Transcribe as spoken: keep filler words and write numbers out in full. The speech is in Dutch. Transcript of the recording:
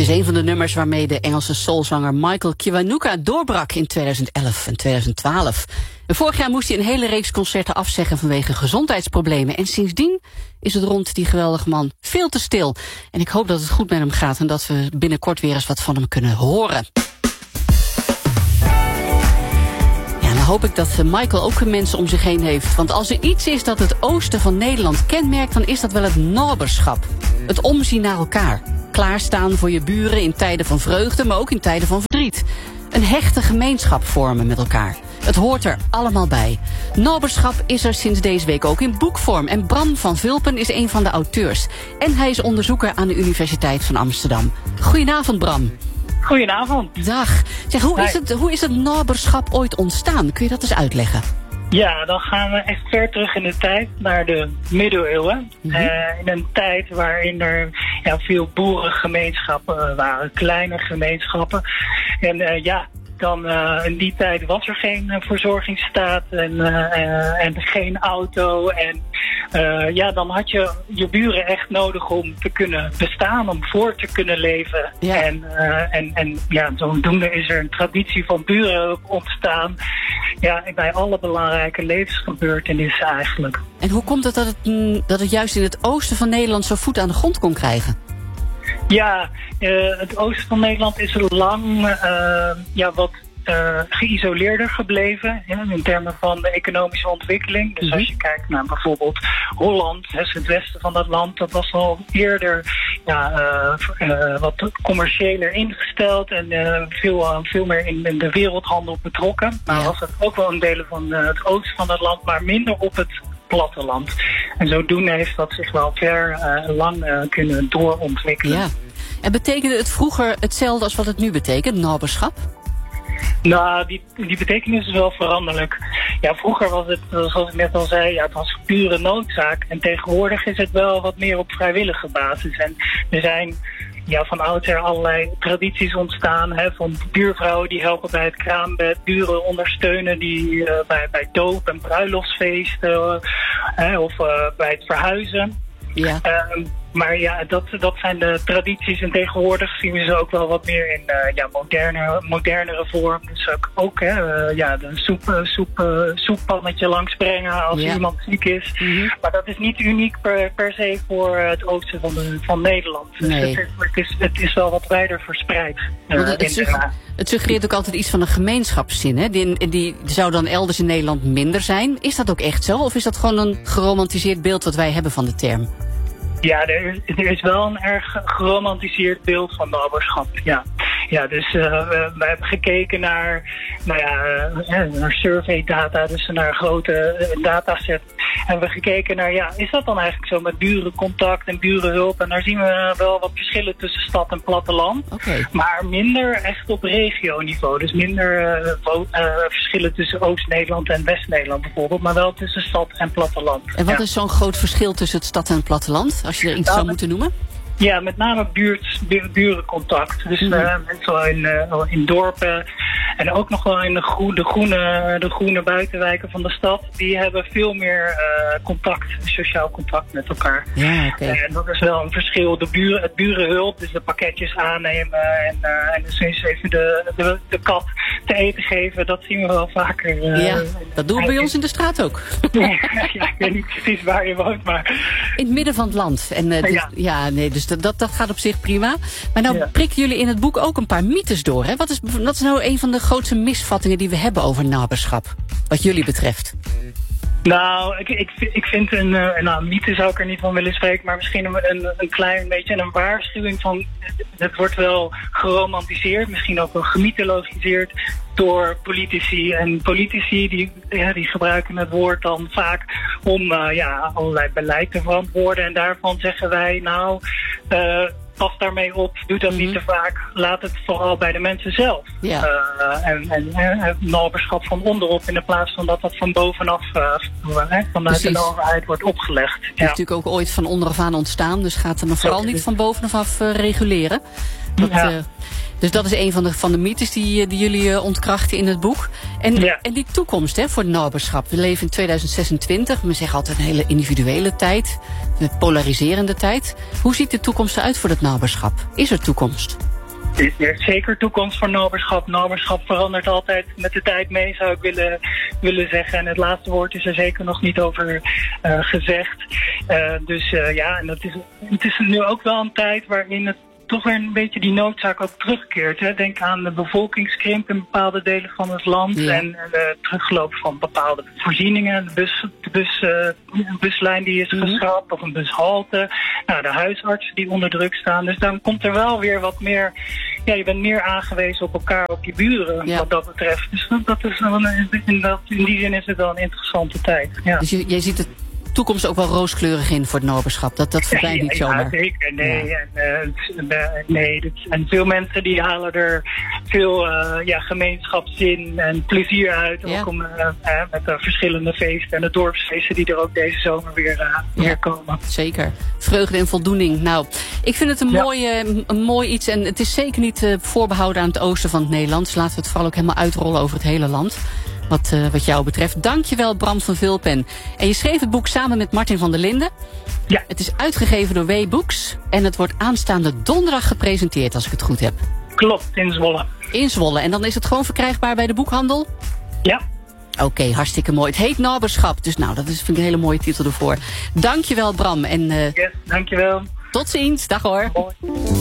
is een van de nummers waarmee de Engelse soulzanger Michael Kiwanuka doorbrak in tweeduizend elf en tweeduizend twaalf. En vorig jaar moest hij een hele reeks concerten afzeggen vanwege gezondheidsproblemen. En sindsdien is het rond die geweldige man veel te stil. En ik hoop dat het goed met hem gaat en dat we binnenkort weer eens wat van hem kunnen horen. Ja, dan hoop ik dat Michael ook mensen om zich heen heeft. Want als er iets is dat het oosten van Nederland kenmerkt, dan is dat wel het naberschap. Het omzien naar elkaar. Klaarstaan voor je buren in tijden van vreugde, maar ook in tijden van verdriet. Een hechte gemeenschap vormen met elkaar. Het hoort er allemaal bij. Naberschap is er sinds deze week ook in boekvorm. En Bram van Vulpen is een van de auteurs. En hij is onderzoeker aan de Universiteit van Amsterdam. Goedenavond, Bram. Goedenavond. Dag. Zeg, hoe is het, hoe is het naberschap ooit ontstaan? Kun je dat eens uitleggen? Ja, dan gaan we echt ver terug in de tijd, naar de middeleeuwen. Mm-hmm. Uh, in een tijd waarin er ja, veel boerengemeenschappen waren, kleine gemeenschappen. En uh, ja, dan uh, in die tijd was er geen uh, verzorgingsstaat en, uh, uh, en geen auto. En uh, ja, dan had je je buren echt nodig om te kunnen bestaan, om voor te kunnen leven. Ja. En, uh, en, en ja, zodoende is er een traditie van buren ontstaan. Ja, bij alle belangrijke levensgebeurtenissen eigenlijk. En hoe komt het dat het, dat het juist in het oosten van Nederland zo voet aan de grond kon krijgen? Ja, uh, het oosten van Nederland is lang uh, ja, wat uh, geïsoleerder gebleven, ja, in termen van de economische ontwikkeling. Dus mm-hmm. als je kijkt naar bijvoorbeeld Holland, hè, het westen van dat land, dat was al eerder ja, uh, uh, wat commerciëler ingesteld en uh, veel, uh, veel meer in, in de wereldhandel betrokken. Maar ja. was het ook wel een delen van uh, het oosten van het land, maar minder op het platteland. En zodoende heeft dat zich wel ver uh, lang uh, kunnen doorontwikkelen. Ja. En betekende het vroeger hetzelfde als wat het nu betekent, naberschap? Nou, die, die betekenis is wel veranderlijk. Ja, vroeger was het, zoals ik net al zei, ja, het was pure noodzaak. En tegenwoordig is het wel wat meer op vrijwillige basis. En er zijn ja, van oudsher allerlei tradities ontstaan. Hè, van buurvrouwen die helpen bij het kraambed, buren ondersteunen die uh, bij, bij doop en bruiloftsfeesten uh, of uh, bij het verhuizen. Ja. Uh, maar ja, dat, dat zijn de tradities en tegenwoordig zien we ze ook wel wat meer in uh, ja, moderne, modernere vorm. Dus ook, ook hè, uh, ja, de soep, soep, uh, soeppannetje langsbrengen als ja. iemand ziek is. Mm-hmm. Maar dat is niet uniek per, per se voor het oosten van, de, van Nederland. Dus nee. het, het, is, het is wel wat wijder verspreid. Uh, het, het, suggereert, het suggereert ook altijd iets van een gemeenschapszin. Hè? Die, die zou dan elders in Nederland minder zijn. Is dat ook echt zo? Of is dat gewoon een geromantiseerd beeld wat wij hebben van de term? Ja, er is, er is wel een erg geromantiseerd beeld van naberschap, ja. Ja, dus uh, we, we hebben gekeken naar, nou ja, uh, naar survey data, dus naar een grote uh, dataset. En we hebben gekeken naar, ja, is dat dan eigenlijk zo met burencontact en burenhulp? En daar zien we wel wat verschillen tussen stad en platteland. Okay. Maar minder echt op regioniveau. Dus minder uh, vo- uh, verschillen tussen Oost-Nederland en West-Nederland bijvoorbeeld. Maar wel tussen stad en platteland. En wat ja. is zo'n groot verschil tussen het stad en het platteland? Als je er iets nou, zou moeten noemen? Ja, met name buurt, bu- burencontact. Dus uh, mensen in, uh, in dorpen en ook nog wel in de, groe- de, groene, de groene buitenwijken van de stad. Die hebben veel meer uh, contact, sociaal contact met elkaar. Ja, okay. En dat is wel een verschil. De buren, het burenhulp, dus de pakketjes aannemen en, uh, en dus eens even de, de, de kat te eten geven. Dat zien we wel vaker. Uh, ja, dat doen we bij ons in de straat ook. Ja, ik weet niet precies waar je woont, maar in het midden van het land. En, uh, dus, ja. ja, nee, dus dat, dat, dat gaat op zich prima. Maar nou ja. prikken jullie in het boek ook een paar mythes door. Hè? Wat is, wat is nou een van de grootste misvattingen die we hebben over naberschap? Wat jullie betreft. Nou, ik, ik, ik vind een, uh, nou, mythe zou ik er niet van willen spreken, maar misschien een, een, een klein beetje een waarschuwing van, het wordt wel geromantiseerd, misschien ook wel gemythologiseerd door politici. En politici die, ja, die gebruiken het woord dan vaak om uh, ja, allerlei beleid te verantwoorden. En daarvan zeggen wij, nou, uh, pas daarmee op, doe dat mm-hmm. niet te vaak. Laat het vooral bij de mensen zelf. Ja. Uh, en en uh, naberschap van onderop in de plaats van dat dat van bovenaf uh, vanuit Precies. de overheid wordt opgelegd. Het is ja. natuurlijk ook ooit van onderaf aan ontstaan, dus gaat het maar vooral niet van bovenaf uh, reguleren. Dat, ja. uh, dus dat is een van de, van de mythes die, die jullie uh, ontkrachten in het boek. En, ja. en die toekomst hè, voor het naberschap. We leven in tweeduizend zesentwintig. We zeggen altijd een hele individuele tijd. Een polariserende tijd. Hoe ziet de toekomst eruit voor het naberschap? Is er toekomst? Er is zeker toekomst voor Noberschap. Noberschap verandert altijd met de tijd mee, zou ik willen, willen zeggen. En het laatste woord is er zeker nog niet over uh, gezegd. Uh, dus uh, ja, en dat is, het is nu ook wel een tijd waarin het toch weer een beetje die noodzaak ook terugkeert. Hè. Denk aan de bevolkingskrimp in bepaalde delen van het land. Ja. En de terugloop van bepaalde voorzieningen. De, bus, de bus, uh, buslijn die is mm-hmm. geschrapt of een bushalte. Nou, de huisartsen die onder druk staan. Dus dan komt er wel weer wat meer. Ja, je bent meer aangewezen op elkaar, op je buren, ja. wat dat betreft. Dus dat is wel een, in, dat, in die zin is het wel een interessante tijd. Ja. Dus je, jij ziet het toekomst ook wel rooskleurig in voor het Noberschap. Dat, dat verdwijnt niet ja, zomaar. Ja, zeker. Nee, ja. En, uh, nee dit, en veel mensen die halen er veel uh, ja, gemeenschapszin en plezier uit. Ja. Ook om, uh, uh, met de verschillende feesten en de dorpsfeesten die er ook deze zomer weer, uh, ja, weer komen. Zeker. Vreugde en voldoening. Nou, ik vind het een, ja. mooie, een mooi iets. En het is zeker niet uh, voorbehouden aan het oosten van het Nederland. Dus laten we het vooral ook helemaal uitrollen over het hele land. Wat, uh, wat jou betreft. Dankjewel, Bram van Vulpen. En je schreef het boek samen met Martin van der Linden. Ja. Het is uitgegeven door W Books. En het wordt aanstaande donderdag gepresenteerd, als ik het goed heb. Klopt, in Zwolle. In Zwolle. En dan is het gewoon verkrijgbaar bij de boekhandel? Ja. Oké, okay, hartstikke mooi. Het heet Noberschap. Dus nou, dat is, vind ik een hele mooie titel ervoor. Dankjewel, Bram. En, uh, yes, dankjewel. Tot ziens. Dag hoor. Mooi.